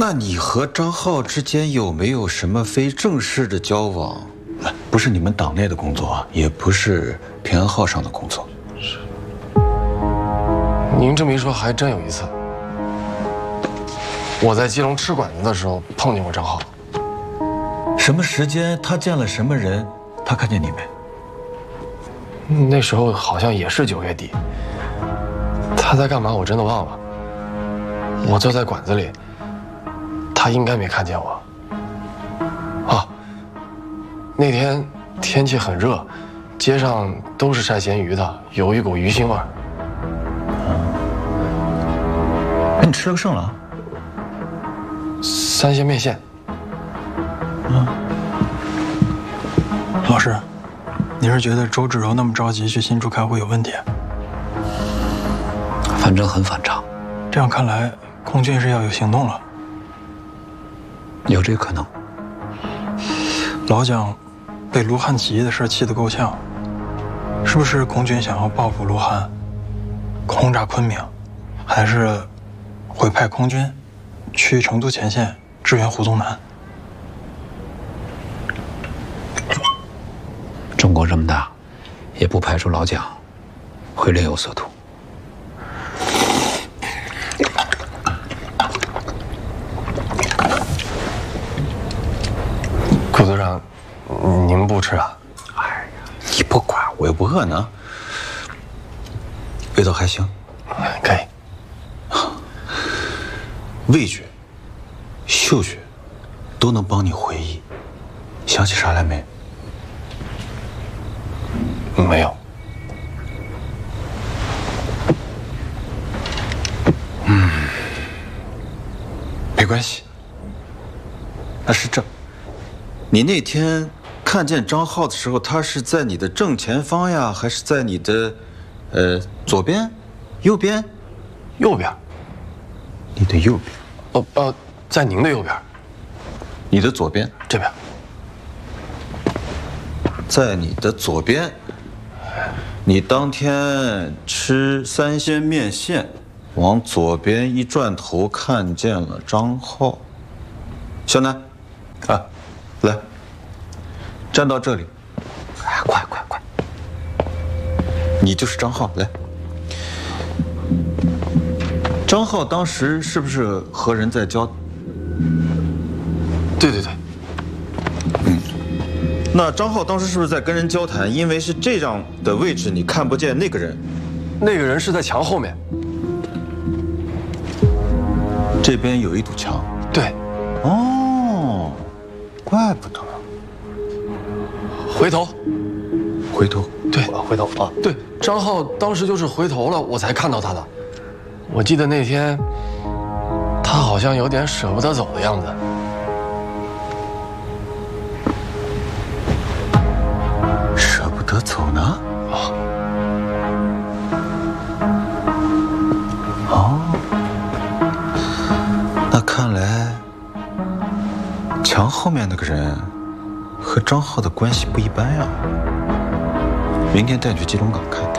那你和张浩之间有没有什么非正式的交往？不是你们党内的工作，也不是平安号上的工作。 是。您这么一说，还真有一次，我在基隆吃馆子的时候碰见过张浩。 什么时间？他见了什么人？他看见你没？ 那时候好像也是9月底。他在干嘛？我真的忘了。我坐在馆子里。 他应该没看见我。啊，那天天气很热，街上都是晒咸鱼的，有一股鱼腥味儿。 那你吃了个甚了 ？3鲜面线。 老师，你是觉得周芷柔那么着急去新竹开会有问题？ 反正很反常。 这样看来，空军是要有行动了。 有这可能。 老蒋被卢汉起义的事气得够呛，是不是空军想要报复卢汉，轰炸昆明，还是会派空军去成都前线支援胡宗南？ 中国这么大，也不排除老蒋会另有所图。 顾组长，您不吃啊？ 哎呀，你不管，我又不饿呢。味道还行， 可以。 味觉、嗅觉都能帮你回忆，想起啥来没？ 没有。 没关系。那是这。 你那天看见张浩的时候，他是在你的正前方呀，还是在你的，左边、右边？ 右边。 你的右边。 在您的右边。 你的左边。 这边。 在你的左边。你当天吃3鲜面线，往左边一转头，看见了张浩。小南，啊。 来，站到这里。哎，快！你就是张浩，来。张浩当时是不是和人在交？ 对。 那张浩当时是不是在跟人交谈？因为是这样的位置，你看不见那个人。 那个人是在墙后面。 这边有一堵墙。 对。 哦。 怪不得， 回头，对， 回头啊， 对，张浩当时就是回头了，我才看到他的。我记得那天，他好像有点舍不得走的样子。 舍不得走呢？那看来。 墙后面那个人和张浩的关系不一般呀。明天带你去基隆港看。